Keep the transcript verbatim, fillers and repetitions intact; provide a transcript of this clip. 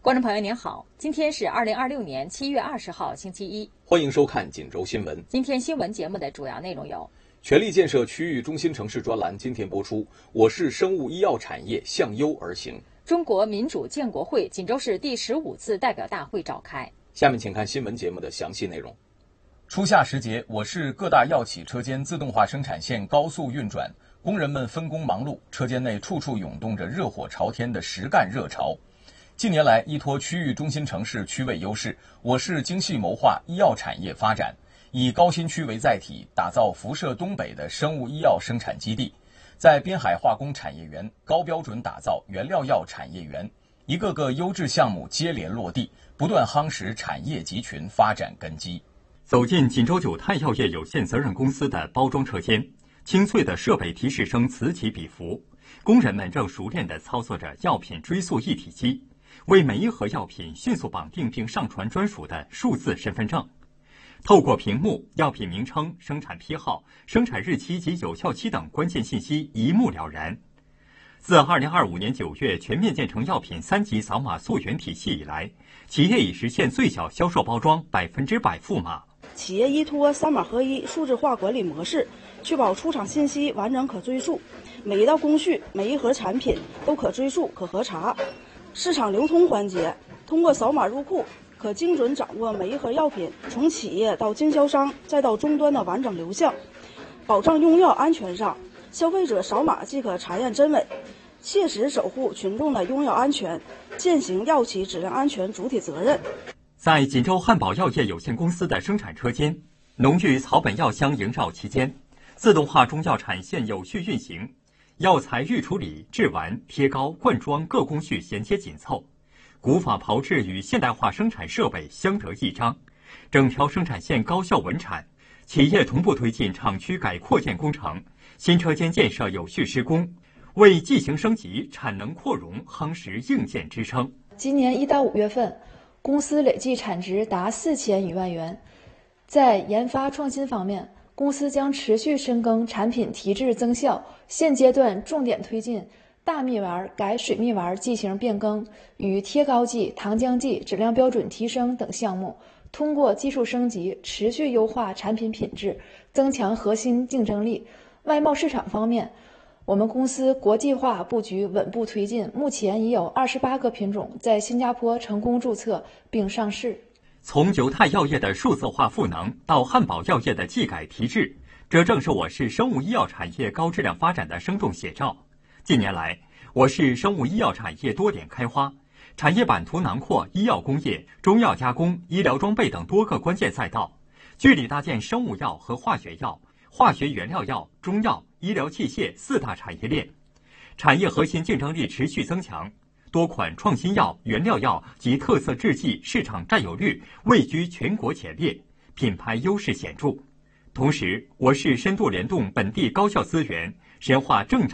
观众朋友您好，今天是二零二六年七月二十号星期一， 欢迎收看锦州新闻。 今天新闻节目的主要内容有： 全力建设区域中心城市专栏今天播出，我市生物医药产业向优而行。 中国民主建国会锦州市第十五次代表大会召开。 下面请看新闻节目的详细内容。初夏时节，我市各大药企车间自动化生产线高速运转，工人们分工忙碌，车间内处处涌动着热火朝天的实干热潮。近年来，依托区域中心城市区位优势，我市精细谋划医药产业发展，以高新区为载体，打造辐射东北的生物医药生产基地，在滨海化工产业园高标准打造原料药产业园，一个个优质项目接连落地，不断夯实产业集群发展根基。 走进锦州九泰药业有限责任公司的包装车间，清脆的设备提示声此起彼伏，工人们正熟练地操作着药品追溯一体机，为每一盒药品迅速绑定并上传专属的数字身份证。透过屏幕，药品名称、生产批号、生产日期及有效期等关键信息一目了然。自二零二五年九月全面建成药品三级扫码溯源体系以来，企业已实现最小销售包装百分之百赋码。 企业依托三码合一数字化管理模式，确保出厂信息完整可追溯，每一道工序、每一盒产品都可追溯、可核查。市场流通环节，通过扫码入库，可精准掌握每一盒药品从企业到经销商再到终端的完整流向，保障用药安全上，消费者扫码即可查验真伪，切实守护群众的用药安全，践行药企质量安全主体责任。 在锦州汉宝药业有限公司的生产车间，浓郁草本药香萦绕其间，自动化中药产线有序运行，药材预处理、制完、贴膏、灌装各工序衔接紧凑，古法炮制与现代化生产设备相得益彰，整条生产线高效稳产。企业同步推进厂区改扩建工程，新车间建设有序施工，为技型升级、产能扩容夯实硬件支撑。 今年一到五月份，公司累计产值达四千余万元。在研发创新方面，公司将持续深耕产品提质增效，现阶段重点推进大蜜丸改水蜜丸剂型变更与贴膏剂、糖浆剂质量标准提升等项目，通过技术升级持续优化产品品质，增强核心竞争力。外贸市场方面，我们公司国际化布局稳步推进，目前已有二十八个品种在新加坡成功注册并上市。 从九泰药业的数字化赋能到汉宝药业的技改提质，这正是我市生物医药产业高质量发展的生动写照。近年来，我市生物医药产业多点开花，产业版图囊括医药工业、中药加工、医疗装备等多个关键赛道，据理搭建生物药和化学药、化学原料药、中药、医疗器械四大产业链，产业核心竞争力持续增强，多款创新药、原料药及特色制剂市场占有率位居全国前列，品牌优势显著。同时，我市深度联动本地高校资源，深化正